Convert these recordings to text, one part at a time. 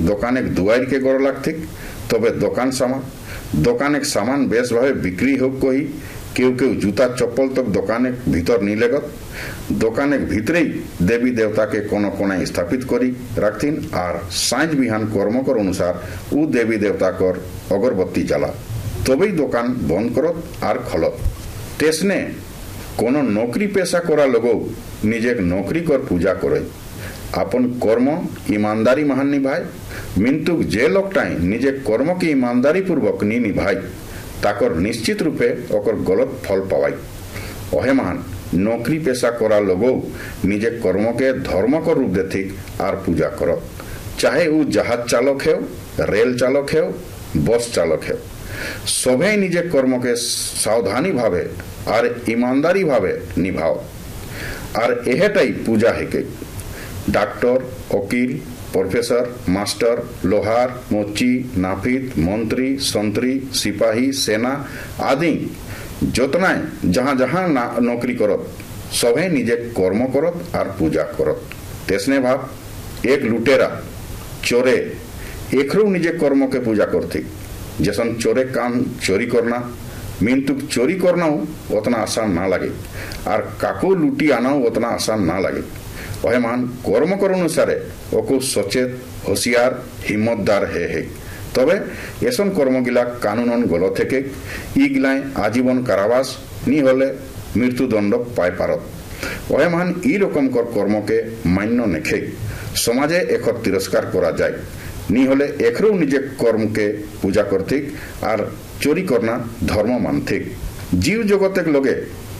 দোকানে দুয়াইরকে গড় লাগথিক তবে দোকানে সামান বেশ ভাবে বিক্রি হোক কহি কেউ কেউ জুতা চপ্পল তক দোকানে ভিতর নিলেগত দোকানে ভিতরেই দেবী দেবতাকে কোন কোনায় স্থাপিত করি রাখতিন আর সাঁঝ বিহান কর্মকর অনুসার ও দেবী দেবতাকর অগরবত্তি জ্বালা তবেই দোকান বন্ধ করত আর খলত তেসনে কোন নৌকরি পেশা করা লোগও নিজে নৌকরি কর পূজা করে আপন কর্ম ईमानदारी महान निभाय मिंतु जे लोकटाई निजे कर्म के ईमानदारी पूर्वक नी निभाई ताकर निश्चित रूपे ओकर गलत फल पावाई ओहे महान नौकरी पेशा करा लोगो निजे कर्म के धर्म को रूप देथिक आर पूजा करत चाहे उ जहाज चालक है रेल चालक है बस चालक है सभे निजे कर्म के सावधानी भावे और ईमानदारी भावे निभाओ और एहेटाई पूजा है के डॉक्टर वकील प्रोफेसर मास्टर लोहार मोची नापित मंत्री संतरी सिपाही सेना आदि जोतनाय जहाँ जहाँ नौकरी करत सभे निजे कर्म करत और पूजा करत तेसने भाव एक लुटेरा चोरे एकरू निजे कर्म के पूजा करती जैसन चोरे काम चोरी करना मिंतु चोरी करना उतना आसान ना लगे और काको लुटी आना उतना आसान ना लगे वह मान कर्म कर अनुसारे ओको सचेत होशियार हिम्मतदार है तबे एसन कर्म गिला कानूनन गलत है इगलाय आजीवन कारावास नी होले मृत्युदंड पाय पारत वह मान ई रकम कर कर्म के मान्य नेखे समाजे एक तिरस्कार करा जाए नी होले एकरो निजे कर्म के पूजा करथिक और चोरी करना धर्म मानथिक जीव जगत लोगे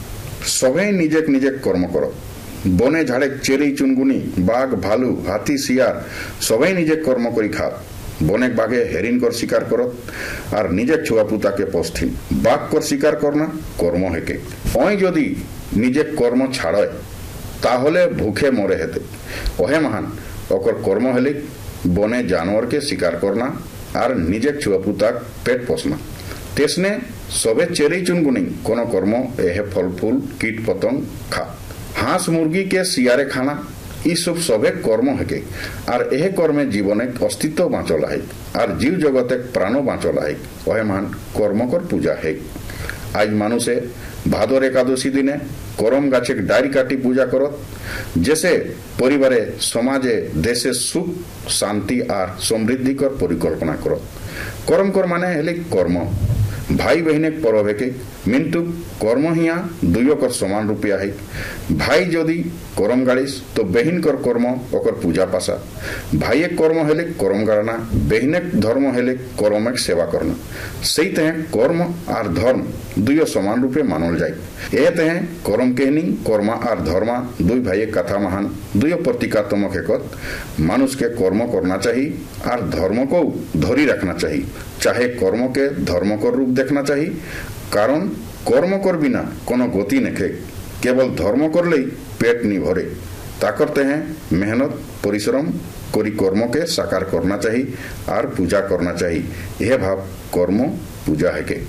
सभे निजे निजे कर्म करो बने झाड़े चेरी चुनगुनी बाघ भालू हाथी शियार सबाई निजे कर्म करी खा बने बाघे हेरिन कर शिकार करत और निजे छुआ पुता के पोस्थिन बाघ कर शिकार करना कर्म हेके ओई जदि निजे कर्म छाड़े ताहले भूखे मरे हेते ओहे महान ओकर कर्म हेले बने जानवर के शिकार करना और निजे छुआ पुता पेट पोसना तेसने सबे चेरी चुनगुनी कोनो कर्म एहे फल फूल कीट पतंग खा हांस मुर्गी के सियारे खाना ई सब सबे कर्म है और यह कर्मे जीवन अस्तित्व बाँचला है और जीव जगत प्राण बाँचला है वह मान कर्म कर पूजा है आज मानुषे भादर एकादशी दिने करम गाछे डायरी काटी पूजा करत जैसे परिवारे समाजे देशे सुख शांति और समृद्धि कर परिकल्पना करत करम कर माने हेले कर्म भाई बहने पर्व है मिंतु कर्म हिया दुयो कर समान रुपया है भाई जदि करम गाड़ीस तो बहन कर कर्म ओकर पूजा पासा भाई कर्म हेले करम गाड़ना बहने धर्म हेले करम सेवा करना सही तहे कर्म और धर्म दुयो समान रूपे मानल जाए ए तहे करम कहनी कर्मा और धर्मा दुई भाई कथा महान दुयो प्रतीकात्मक एकत मानुष के कर्म करना चाहिए और धर्म को धरी रखना चाहिए चाहे कर्म के धर्म को रूप देखना चाहिए कारण कर्म कर बिना कोनो गति नखे केवल धर्म कर ले पेट नहीं भरे ता करते हैं मेहनत परिश्रम करी कर्म के साकार करना चाहिए और पूजा करना चाहिए यह भाव कर्म पूजा है के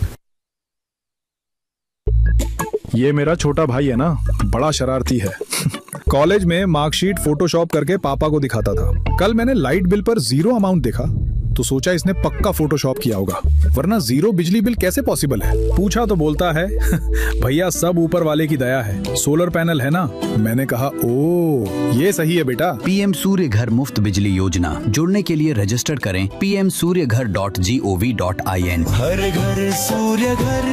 ये मेरा छोटा भाई है ना बड़ा शरारती है कॉलेज में मार्कशीट फोटोशॉप करके पापा को दिखाता था कल मैंने लाइट बिल पर 0 अमाउंट देखा तो सोचा इसने पक्का फोटोशॉप किया होगा वरना 0 बिजली बिल कैसे पॉसिबल है पूछा तो बोलता है भैया सब ऊपर वाले की दया है सोलर पैनल है ना मैंने कहा ओ ये सही है बेटा पीएम सूर्य घर मुफ्त बिजली योजना जुड़ने के लिए रजिस्टर करें pmsuryaghar.gov.in हर घर सूर्य घर।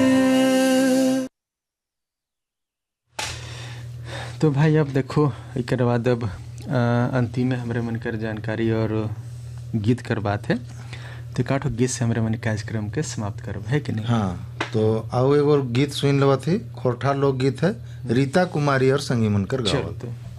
तो भाई अब देखो एक बाद अब अंतिम में हमारे मन कर जानकारी और गीत कर बात है तो काठो गीत से हमारे मन कार्यक्रम के समाप्त करब है कि नहीं। हाँ तो आओ एगो गीत सुन लेवा थी खोरठा लोक गीत है रीता कुमारी और संगी मनकर गावत।